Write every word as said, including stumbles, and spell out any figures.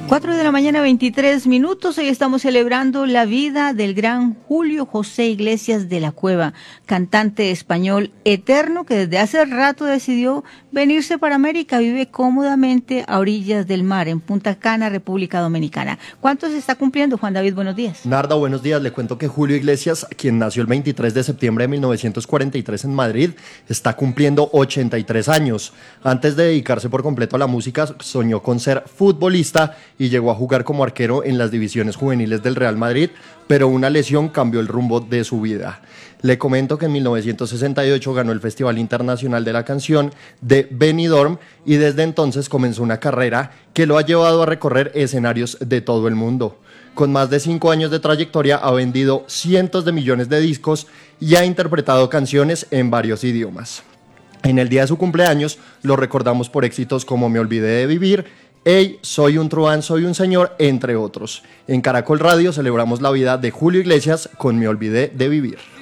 Cuatro de la mañana, veintitrés minutos. Hoy estamos celebrando la vida del gran Julio José Iglesias de la Cueva, cantante español eterno que desde hace rato decidió venirse para América. Vive cómodamente a orillas del mar, en Punta Cana, República Dominicana. ¿Cuántos está cumpliendo, Juan David? Buenos días. Narda, buenos días. Le cuento que Julio Iglesias, quien nació el veintitrés de septiembre de mil novecientos cuarenta y tres en Madrid, está cumpliendo ochenta y tres años. Antes de dedicarse por completo a la música, soñó con ser futbolista y llegó a jugar como arquero en las divisiones juveniles del Real Madrid, pero una lesión cambió el rumbo de su vida. Le comento que en mil novecientos sesenta y ocho ganó el Festival Internacional de la Canción de Benidorm y desde entonces comenzó una carrera que lo ha llevado a recorrer escenarios de todo el mundo. Con más de cinco años de trayectoria ha vendido cientos de millones de discos y ha interpretado canciones en varios idiomas. En el día de su cumpleaños lo recordamos por éxitos como Me olvidé de vivir, Hey, soy un truán, soy un señor, entre otros. En Caracol Radio celebramos la vida de Julio Iglesias con Me olvidé de vivir.